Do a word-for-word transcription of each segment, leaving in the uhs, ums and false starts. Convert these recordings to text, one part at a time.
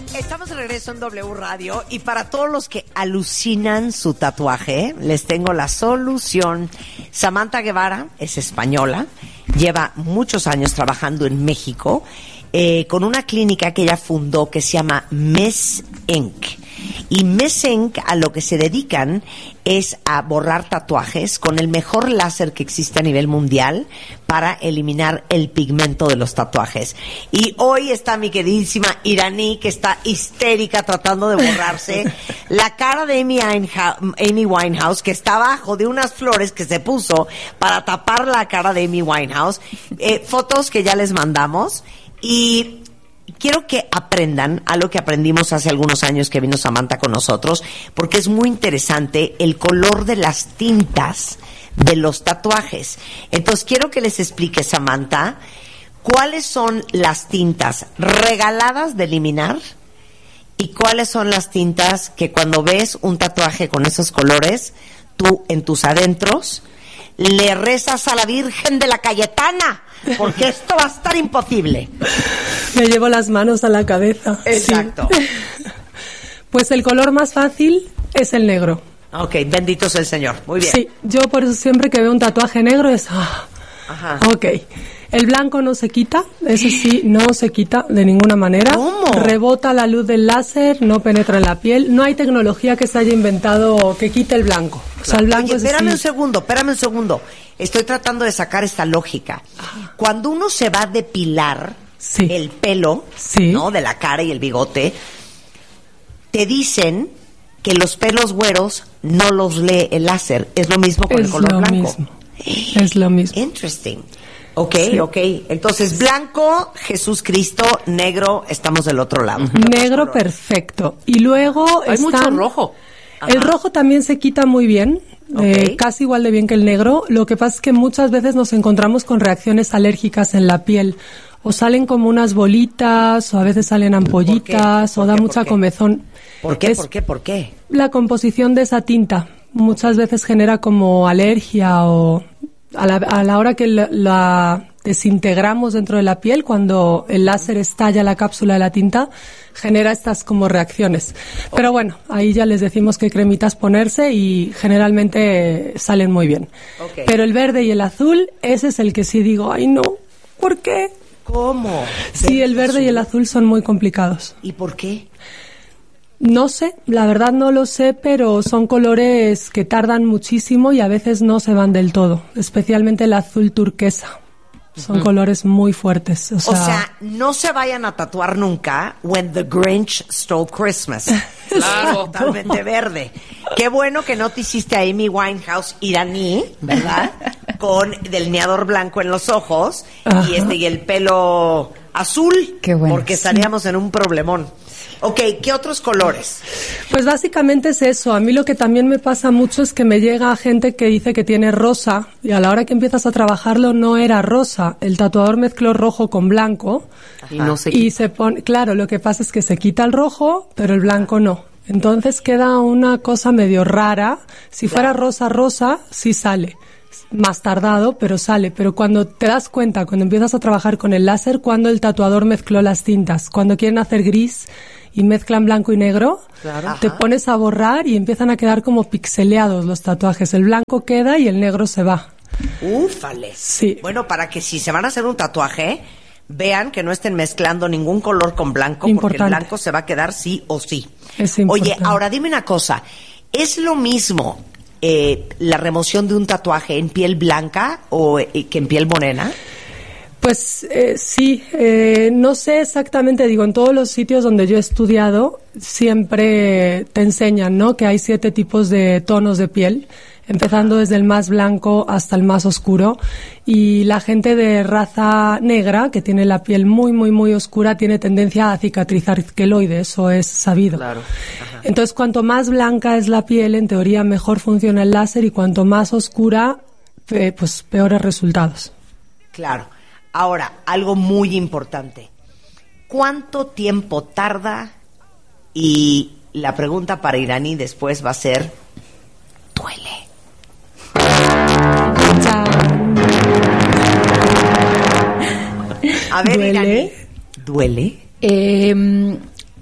Estamos de regreso en W Radio y para todos los que alucinan su tatuaje, les tengo la solución. Samantha Guevara es española, lleva muchos años trabajando en México eh, con una clínica que ella fundó que se llama Miss Ink. Y Miss Ink a lo que se dedican es a borrar tatuajes con el mejor láser que existe a nivel mundial para eliminar el pigmento de los tatuajes. Y hoy está mi queridísima Iraní, que está histérica tratando de borrarse la cara de Amy Winehouse, Amy Winehouse, que está abajo de unas flores que se puso para tapar la cara de Amy Winehouse. Eh, fotos que ya les mandamos. Y quiero que aprendan algo que aprendimos hace algunos años que vino Samantha con nosotros, porque es muy interesante el color de las tintas de los tatuajes. Entonces quiero que les explique, Samantha, cuáles son las tintas regaladas de eliminar y cuáles son las tintas que cuando ves un tatuaje con esos colores, tú en tus adentros le rezas a la Virgen de la Cayetana, porque esto va a estar imposible. Me llevo las manos a la cabeza. Exacto. Sí. Pues el color más fácil es el negro. Ok, bendito sea el Señor. Muy bien. Sí, yo por eso siempre que veo un tatuaje negro es... Ah, ajá. Ok. El blanco no se quita, ese sí, no se quita de ninguna manera. ¿Cómo? Rebota la luz del láser, no penetra en la piel. No hay tecnología que se haya inventado que quite el blanco. O sea, el blanco Oye, es espérame así. un segundo, espérame un segundo. Estoy tratando de sacar esta lógica. Ajá. Cuando uno se va a depilar Sí. el pelo, Sí. ¿no? De la cara y el bigote, te dicen que los pelos güeros no los lee el láser. Es lo mismo con Es el color lo blanco. mismo. Es lo mismo. Interesting. Ok, Sí. ok. Entonces, blanco, Jesús Cristo, negro, estamos del otro lado. Negro perfecto. Y luego Hay están... mucho rojo. El Ajá. rojo también se quita muy bien, Ok. eh, casi igual de bien que el negro. Lo que pasa es que muchas veces nos encontramos con reacciones alérgicas en la piel. O salen como unas bolitas, o a veces salen ampollitas, ¿Por o qué? da ¿Por mucha qué? comezón. ¿Por qué? Es ¿Por qué? ¿Por qué? la composición de esa tinta. Muchas veces genera como alergia o a la, a la hora que la, la desintegramos dentro de la piel, cuando el láser estalla la cápsula de la tinta, genera estas como reacciones. Pero bueno, ahí ya les decimos qué cremitas ponerse y generalmente salen muy bien. Ok. Pero el verde y el azul, ese es el que sí digo, ay no, ¿por qué? ¿Cómo? Sí, el verde y el azul son muy complicados. ¿Y por qué? No sé, la verdad no lo sé, pero son colores que tardan muchísimo y a veces no se van del todo, especialmente el azul turquesa. Son uh-huh. colores muy fuertes. O sea, o sea, no se vayan a tatuar nunca When the Grinch Stole Christmas. Claro. Totalmente verde. Qué bueno que no te hiciste a Amy Winehouse iraní, ¿verdad? Con delineador blanco en los ojos y este y el pelo azul. Qué bueno. Porque estaríamos en un problemón. Ok, ¿qué otros colores? Pues básicamente es eso. A mí lo que también me pasa mucho es que me llega gente que dice que tiene rosa y a la hora que empiezas a trabajarlo no era rosa. El tatuador mezcló rojo con blanco. Y no se y se pone, claro, lo que pasa es que se quita el rojo, pero el blanco no. Entonces queda una cosa medio rara. Si fuera rosa, rosa, sí sale. Más tardado, pero sale. Pero cuando te das cuenta, cuando empiezas a trabajar con el láser, cuando el tatuador mezcló las tintas, cuando quieren hacer gris y mezclan blanco y negro, Claro. te Ajá. pones a borrar y empiezan a quedar como pixeleados los tatuajes. El blanco queda y el negro se va. Úfale. Sí. Bueno, para que si se van a hacer un tatuaje, vean que no estén mezclando ningún color con blanco, porque Importante. el blanco se va a quedar sí o sí. Es Oye, importante. ahora dime una cosa. ¿Es lo mismo eh, la remoción de un tatuaje en piel blanca o eh, que en piel morena? Pues eh, sí, eh, no sé exactamente, digo, en todos los sitios donde yo he estudiado siempre te enseñan, ¿no?, que hay siete tipos de tonos de piel, empezando desde el más blanco hasta el más oscuro, y la gente de raza negra, que tiene la piel muy, muy, muy oscura, tiene tendencia a cicatrizar queloide, eso es sabido. Claro. Ajá. Entonces, cuanto más blanca es la piel, en teoría mejor funciona el láser, y cuanto más oscura, eh, pues peores resultados. Claro. Ahora, algo muy importante. ¿Cuánto tiempo tarda? Y la pregunta para Iraní después va a ser, ¿duele? Chao. A ver, ¿Duele? Iraní, ¿duele? Eh,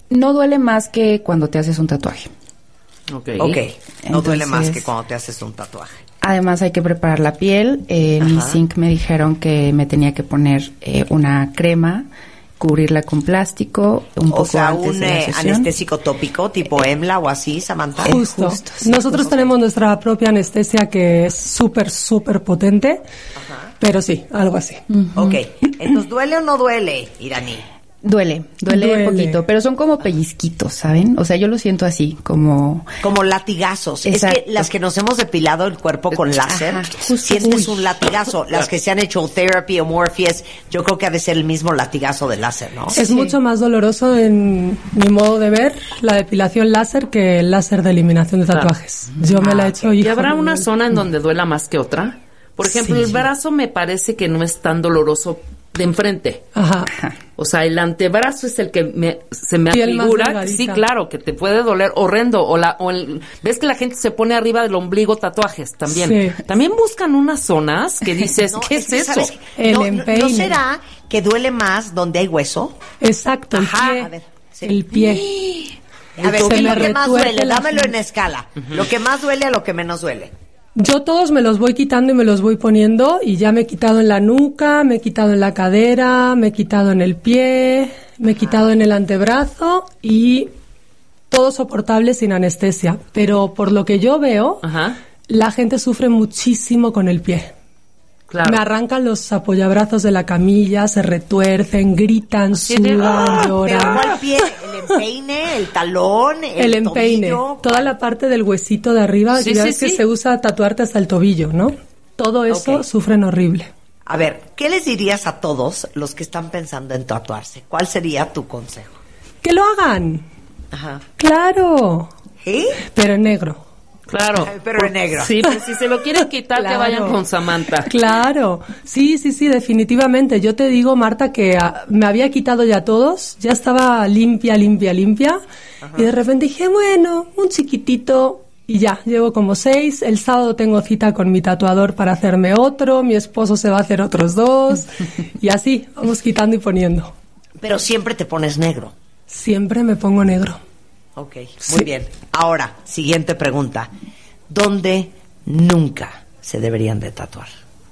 No duele más que cuando te haces un tatuaje. Ok. Ok, no duele Entonces- más que cuando te haces un tatuaje. Además hay que preparar la piel. Eh, en mi Ajá. zinc me dijeron que me tenía que poner eh, una crema, cubrirla con plástico un O poco sea, antes un de la eh, sesión. anestésico tópico tipo EMLA o así, Samantha. Justo. justo, sí, Nosotros justo. tenemos nuestra propia anestesia que es súper, súper potente, pero sí, algo así. Ok, entonces, ¿duele o no duele, Irani? Duele, duele, Duele. poquito, pero son como pellizquitos, ¿saben? O sea, yo lo siento así, como... Como latigazos. Exacto. Es que las que nos hemos depilado el cuerpo con láser, Ajá, justo. sientes Uy. un latigazo. Las que se han hecho therapy o Morpheus, yo creo que ha de ser el mismo latigazo del láser, ¿no? Es Sí. mucho más doloroso en mi modo de ver la depilación láser que el láser de eliminación de Claro. tatuajes. Yo me la he hecho ¿Y hijo, habrá me una duele. zona en donde duela más que otra? Por ejemplo, Sí. el brazo me parece que no es tan doloroso de enfrente. Ajá. O sea, el antebrazo es el que me, se me Piel más afigura. delgadita. Sí, claro, que te puede doler horrendo. O la, o el, ves que la gente se pone arriba del ombligo tatuajes también. Sí. También buscan unas zonas que dices, No, ¿qué es, que, eso? ¿sabes qué? El no, no- empeine. ¿No será que duele más donde hay hueso? Exacto, el Ajá, pie. a ver, sí. El pie. A ver, Se ¿qué es me lo que más retuerce duele? la Dámelo en gente. escala. Lo que más duele a lo que menos duele. Yo todos me los voy quitando y me los voy poniendo y ya me he quitado en la nuca, me he quitado en la cadera, me he quitado en el pie, me he quitado en el antebrazo y todo soportable sin anestesia. Pero por lo que yo veo, Ajá, la gente sufre muchísimo con el pie. claro. Me arrancan los apoyabrazos de la camilla, se retuercen, gritan, Así de, sudan, ¡ah! ¿Pero lloran. cuál pie? ¿El empeine? ¿El talón? ¿El, El empeine, tobillo? toda la parte del huesito de arriba, Sí, ya sí, ves que sí. se usa tatuarte hasta el tobillo, ¿no? Todo eso Ok. sufren horrible. A ver, ¿qué les dirías a todos los que están pensando en tatuarse? ¿Cuál sería tu consejo? ¡Que lo hagan! Ajá. ¡Claro! ¿Sí? Pero en negro. Claro. Ay, pero en negro. Sí, pero si se lo quieren quitar, que Claro. vayan con Samantha. Claro, sí, sí, sí, definitivamente. Yo te digo, Marta, que ah, me había quitado ya todos, ya estaba limpia, limpia, limpia, y de repente dije, bueno, un chiquitito, y ya, llevo como seis. El sábado tengo cita con mi tatuador para hacerme otro, mi esposo se va a hacer otros dos, y así, vamos quitando y poniendo. Pero siempre te pones negro. Siempre me pongo negro. Ok, muy Sí. bien. Ahora, siguiente pregunta. ¿Dónde nunca se deberían de tatuar?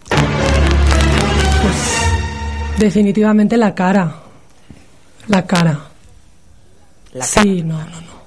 Definitivamente la cara. La cara. La cara. Sí, no, no, no.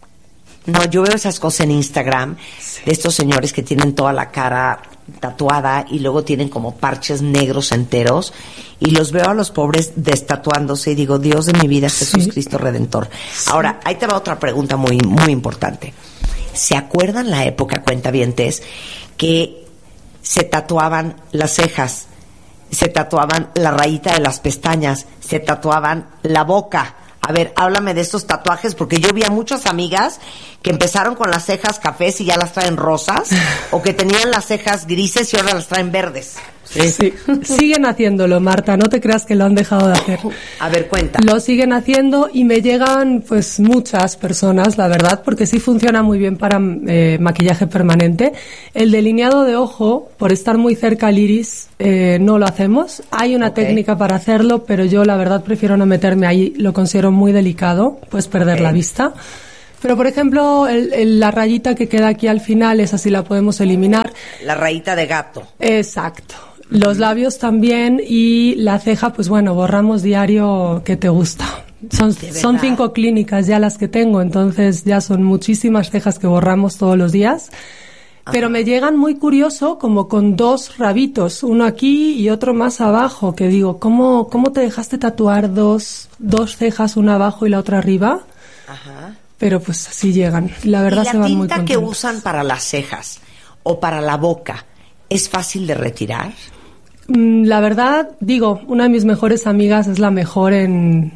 No, yo veo esas cosas en Instagram de estos señores que tienen toda la cara tatuada y luego tienen como parches negros enteros y los veo a los pobres destatuándose y digo, Dios de mi vida, Jesús Sí. Cristo Redentor. Ahora, ahí te va otra pregunta muy, muy importante. ¿Se acuerdan la época, cuentavientes, que se tatuaban las cejas, se tatuaban la rayita de las pestañas, se tatuaban la boca? A ver, háblame de estos tatuajes, porque yo vi a muchas amigas que empezaron con las cejas cafés y ya las traen rosas, o que tenían las cejas grises y ahora las traen verdes. Sí. Siguen haciéndolo, Marta, no te creas que lo han dejado de hacer. A ver, cuenta. Lo siguen haciendo y me llegan pues muchas personas, la verdad, porque sí funciona muy bien para eh, maquillaje permanente. El delineado de ojo, por estar muy cerca al iris, eh, no lo hacemos. Hay una Ok. técnica para hacerlo, pero yo la verdad prefiero no meterme ahí, lo considero muy delicado, puedes perder Ok. la vista. Pero, por ejemplo, el- el- la rayita que queda aquí al final, esa sí la podemos eliminar. La rayita de gato. Exacto. Los labios también y la ceja, pues bueno, borramos diario que te gusta. Son, ¿De son verdad? cinco clínicas ya las que tengo, entonces ya son muchísimas cejas que borramos todos los días. Pero me llegan muy curioso, como con dos rabitos, uno aquí y otro más abajo, que digo, ¿cómo, cómo te dejaste tatuar dos, dos cejas, una abajo y la otra arriba? Ajá. Pero pues así llegan. La verdad ¿Y la se van muy tinta que contentos. usan para las cejas o para la boca es fácil de retirar? Mm, La verdad, digo, una de mis mejores amigas es la mejor en,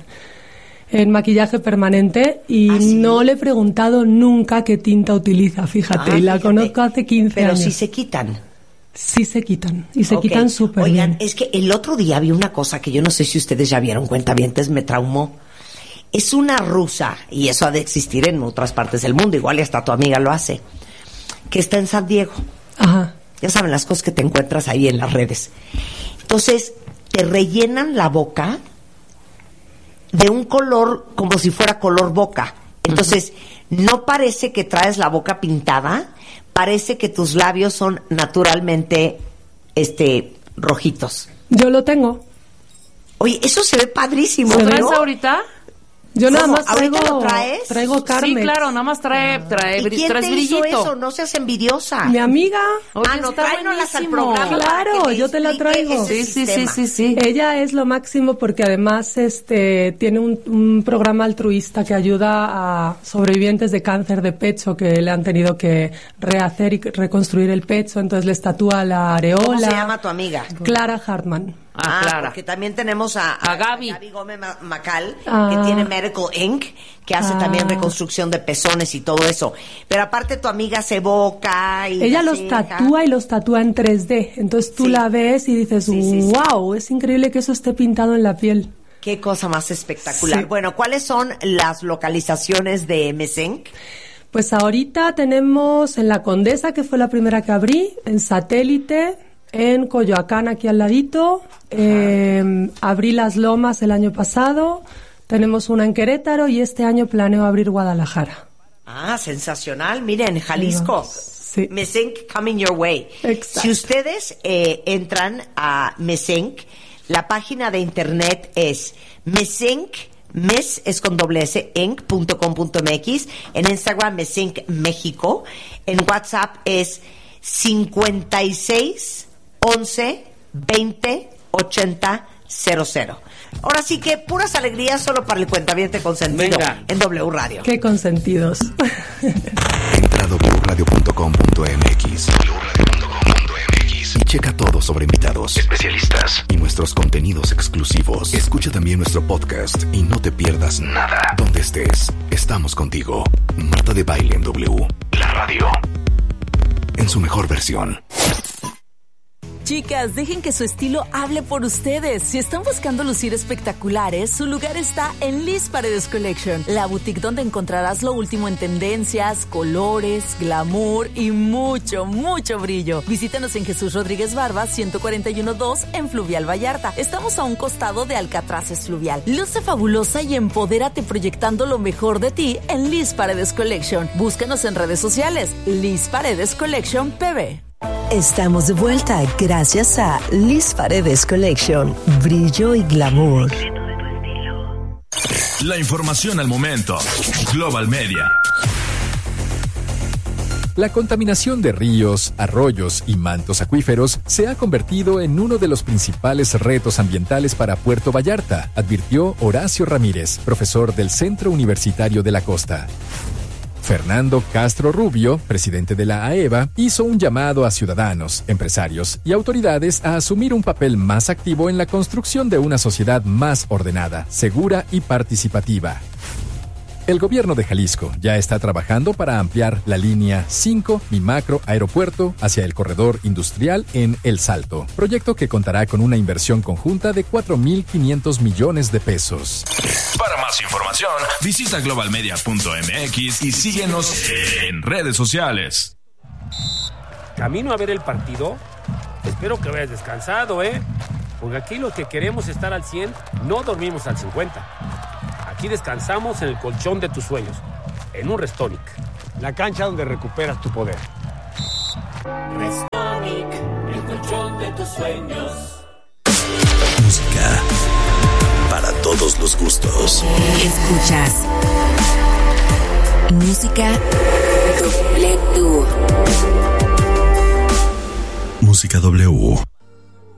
en maquillaje permanente y ¿Ah, sí? no le he preguntado nunca qué tinta utiliza, fíjate, Ah, y la fíjate. conozco hace quince Pero años. sí se quitan. Sí se quitan, y se Ok. quitan súper Oigan, bien. es que el otro día vi una cosa que yo no sé si ustedes ya vieron, cuentavientes, me traumó. Es una rusa, y eso ha de existir en otras partes del mundo, igual y hasta tu amiga lo hace, que está en San Diego. Ajá, Ya saben las cosas que te encuentras ahí en las redes. Entonces, te rellenan la boca de un color como si fuera color boca. Entonces, uh-huh. no parece que traes la boca pintada, parece que tus labios son naturalmente este rojitos. Yo lo tengo. Oye, eso se ve padrísimo. ¿Lo traes ¿no? ahorita? Yo nada ¿Cómo? más traigo, ¿Ahorita lo traes? traigo Carmex. Sí, claro, nada más trae, trae, ¿Y quién traes te hizo brillito. eso? No seas envidiosa. Mi amiga. Oye, ah, no, está tráenoslas al buenísimo. programa. Claro, para que me yo te la explique traigo. ese Sí, sí, sí, sistema. sí, sí. Ella es lo máximo porque además este tiene un, un programa altruista que ayuda a sobrevivientes de cáncer de pecho que le han tenido que rehacer y reconstruir el pecho, entonces les tatúa la areola. ¿Cómo se llama tu amiga? Clara Hartman. Ah, Ah, Clara. porque también tenemos a, A Gaby. Gaby Gómez Ma- Macal, Ah. que tiene Medical Incorporated, que hace Ah. también reconstrucción de pezones y todo eso. Pero aparte tu amiga se boca y Ella la los ceja. tatúa y los tatúa en tres D. Entonces tú Sí. la ves y dices, Sí, sí, sí. wow, es increíble que eso esté pintado en la piel. Qué cosa más espectacular. Sí. Bueno, ¿cuáles son las localizaciones de Mesenc? Pues ahorita tenemos en La Condesa, que fue la primera que abrí, en Satélite, en Coyoacán, aquí al ladito. Eh, abrí Las Lomas el año pasado. Tenemos una en Querétaro y este año planeo abrir Guadalajara. Ah, sensacional. Miren, Jalisco. Sí. Mesenc coming your way. Exacto. Si ustedes eh, entran a Mesenc, la página de internet es Mesenc, mes es con doble s, enc punto com punto m x. En Instagram, Mesenc México. En WhatsApp es cincuenta y seis once veinte ochenta cero cero. Ahora sí que puras alegrías solo para el cuentaviente consentido. Venga. En W Radio. Qué consentidos. Entra a doble u radio punto com punto m x doble u radio punto com punto m x y checa todo sobre invitados, especialistas y nuestros contenidos exclusivos. Escucha también nuestro podcast y no te pierdas nada. Donde estés, estamos contigo. Marta de Baile en W, la radio en su mejor versión. Chicas, dejen que su estilo hable por ustedes. Si están buscando lucir espectaculares, su lugar está en Liz Paredes Collection, la boutique donde encontrarás lo último en tendencias, colores, glamour y mucho, mucho brillo. Visítanos en Jesús Rodríguez Barba, ciento cuarenta y uno dos en Fluvial Vallarta. Estamos a un costado de Alcatraces Fluvial. Luce fabulosa y empodérate proyectando lo mejor de ti en Liz Paredes Collection. Búscanos en redes sociales, Liz Paredes Collection P B. Estamos de vuelta gracias a Liz Paredes Collection, brillo y glamour. La información al momento. Global Media. La contaminación de ríos, arroyos y mantos acuíferos se ha convertido en uno de los principales retos ambientales para Puerto Vallarta, advirtió Horacio Ramírez, profesor del Centro Universitario de la Costa. Fernando Castro Rubio, presidente de la AEVA, hizo un llamado a ciudadanos, empresarios y autoridades a asumir un papel más activo en la construcción de una sociedad más ordenada, segura y participativa. El gobierno de Jalisco ya está trabajando para ampliar la línea cinco Mi Macro Aeropuerto hacia el corredor industrial en El Salto, proyecto que contará con una inversión conjunta de cuatro mil quinientos millones de pesos. Para más información, visita global media punto m x y síguenos en redes sociales. Camino a ver el partido. Espero que hayas descansado, ¿eh? Porque aquí los que queremos estar al cien, no dormimos al cincuenta. Aquí descansamos en el colchón de tus sueños, en un Restonic. La cancha donde recuperas tu poder. Restonic, el colchón de tus sueños. Música para todos los gustos. Escuchas Música W. Música W.